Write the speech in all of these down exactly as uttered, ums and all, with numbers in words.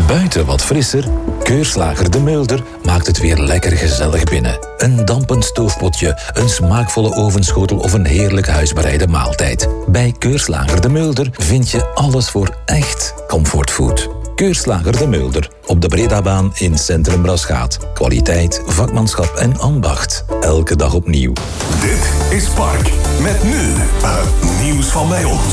Buiten wat frisser, Keurslager De Mulder maakt het weer lekker gezellig binnen. Een dampend stoofpotje, een smaakvolle ovenschotel of een heerlijk huisbereide maaltijd. Bij Keurslager De Mulder vind je alles voor echt comfortfood. Keurslager De Mulder, op de Bredabaan in Centrum Braschaat. Kwaliteit, vakmanschap en ambacht. Elke dag opnieuw. Dit is Spark, met nu het nieuws van bij ons.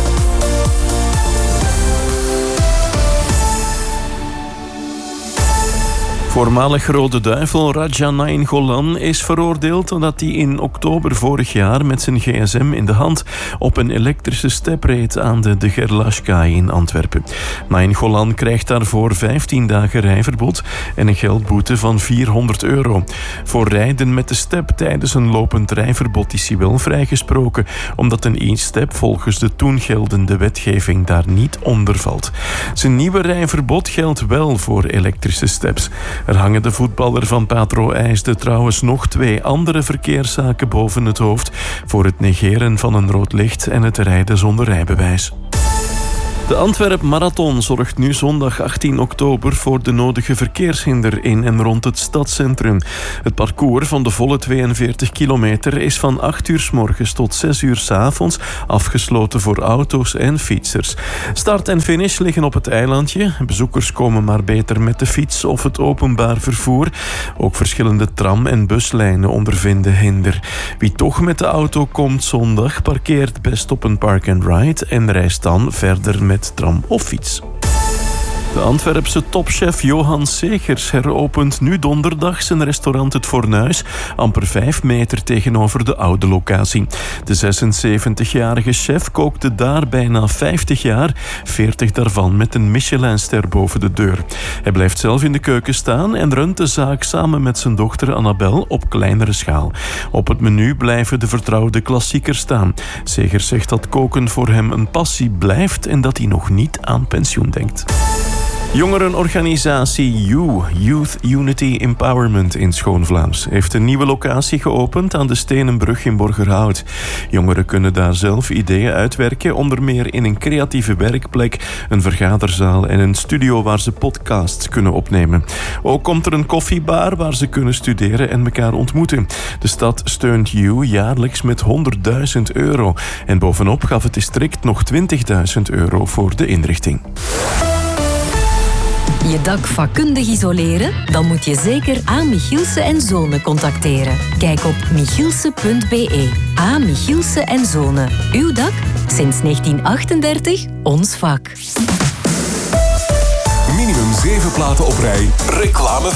Voormalig Rode Duivel Raja Nainggolan is veroordeeld omdat hij in oktober vorig jaar met zijn gsm in de hand op een elektrische step reed aan de De Gerlache-kaai in Antwerpen. Nainggolan krijgt daarvoor vijftien dagen rijverbod en een geldboete van vierhonderd euro. Voor rijden met de step tijdens een lopend rijverbod is hij wel vrijgesproken, omdat een e-step volgens de toen geldende wetgeving daar niet onder valt. Zijn nieuwe rijverbod geldt wel voor elektrische steps. Er hangen de voetballer van Patro IJsde trouwens nog twee andere verkeerszaken boven het hoofd voor het negeren van een rood licht en het rijden zonder rijbewijs. De Antwerp Marathon zorgt nu zondag achttien oktober voor de nodige verkeershinder in en rond het stadscentrum. Het parcours van de volle tweeënveertig kilometer is van acht uur 's morgens tot zes uur 's avonds afgesloten voor auto's en fietsers. Start en finish liggen op het eilandje. Bezoekers komen maar beter met de fiets of het openbaar vervoer. Ook verschillende tram- en buslijnen ondervinden hinder. Wie toch met de auto komt zondag, parkeert best op een park-and-ride en reist dan verder met tram of fiets. De Antwerpse topchef Johan Segers heropent nu donderdag zijn restaurant Het Fornuis, amper vijf meter tegenover de oude locatie. De zesenzeventigjarige chef kookte daar bijna vijftig jaar, veertig daarvan met een Michelinster boven de deur. Hij blijft zelf in de keuken staan en runt de zaak samen met zijn dochter Annabel op kleinere schaal. Op het menu blijven de vertrouwde klassiekers staan. Segers zegt dat koken voor hem een passie blijft en dat hij nog niet aan pensioen denkt. Jongerenorganisatie U, Youth Unity Empowerment in Schoon-Vlaams, heeft een nieuwe locatie geopend aan de Stenenbrug in Borgerhout. Jongeren kunnen daar zelf ideeën uitwerken, onder meer in een creatieve werkplek, een vergaderzaal en een studio waar ze podcasts kunnen opnemen. Ook komt er een koffiebar waar ze kunnen studeren en elkaar ontmoeten. De stad steunt U jaarlijks met honderdduizend euro. En bovenop gaf het district nog twintigduizend euro voor de inrichting. Je dak vakkundig isoleren? Dan moet je zeker A. Michielsen en Zonen contacteren. Kijk op michielsen punt b e. A. Michielsen en Zonen. Uw dak? Sinds negentien achtendertig ons vak. Minimum zeven platen op rij. Reclamevrij.